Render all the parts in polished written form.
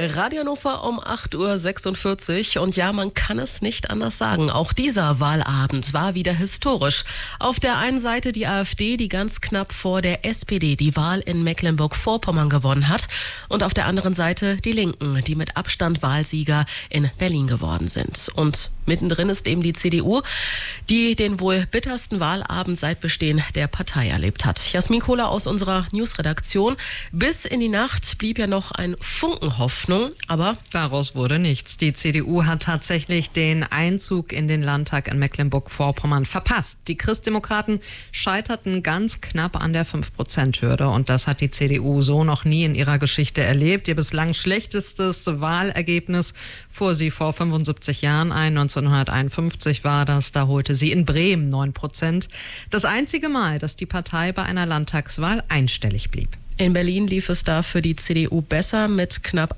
Radio Hannover um 8:46 Uhr. Und ja, man kann es nicht anders sagen. Auch dieser Wahlabend war wieder historisch. Auf der einen Seite die AfD, die ganz knapp vor der SPD die Wahl in Mecklenburg-Vorpommern gewonnen hat. Und auf der anderen Seite die Linken, die mit Abstand Wahlsieger in Berlin geworden sind. Und mittendrin ist eben die CDU, die den wohl bittersten Wahlabend seit Bestehen der Partei erlebt hat. Jasmin Kohler aus unserer Newsredaktion. Bis in die Nacht blieb ja noch ein Funken Hoffnung, aber daraus wurde nichts. Die CDU hat tatsächlich den Einzug in den Landtag in Mecklenburg-Vorpommern verpasst. Die Christdemokraten scheiterten ganz knapp an der 5%-Hürde und das hat die CDU so noch nie in ihrer Geschichte erlebt. Ihr bislang schlechtestes Wahlergebnis fuhr sie vor 75 Jahren ein. 1951 war das, da holte sie in Bremen 9%. Das einzige Mal, dass die Partei bei einer Landtagswahl einstellig blieb. In Berlin lief es da für die CDU besser. Mit knapp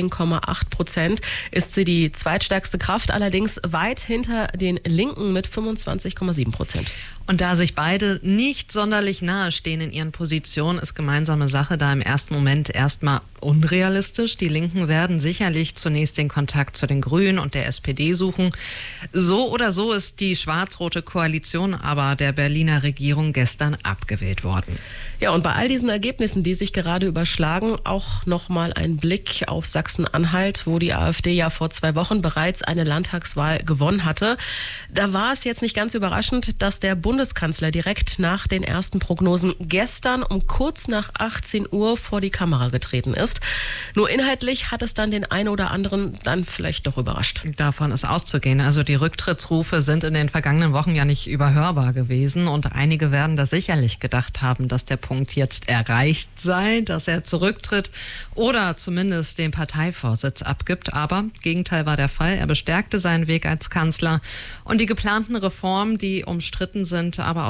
18,8% ist sie die zweitstärkste Kraft, allerdings weit hinter den Linken mit 25,7%. Und da sich beide nicht sonderlich nahe stehen in ihren Positionen, ist gemeinsame Sache da im ersten Moment erstmal unrealistisch. Die Linken werden sicherlich zunächst den Kontakt zu den Grünen und der SPD suchen. So oder so ist die schwarz-rote Koalition aber der Berliner Regierung gestern abgewählt worden. Ja, und bei all diesen Ergebnissen, die sich gerade überschlagen, auch nochmal ein Blick auf Sachsen-Anhalt, wo die AfD ja vor 2 Wochen bereits eine Landtagswahl gewonnen hatte. Da war es jetzt nicht ganz überraschend, dass der Bundeskanzler direkt nach den ersten Prognosen gestern um kurz nach 18 Uhr vor die Kamera getreten ist. Nur inhaltlich hat es dann den einen oder anderen dann vielleicht doch überrascht. Davon ist auszugehen. Also die Rücktrittsrufe sind in den vergangenen Wochen ja nicht überhörbar gewesen und einige werden da sicherlich gedacht haben, dass der Punkt jetzt erreicht sei, dass er zurücktritt oder zumindest den Parteivorsitz abgibt. Aber Gegenteil war der Fall. Er bestärkte seinen Weg als Kanzler und die geplanten Reformen, die umstritten sind, aber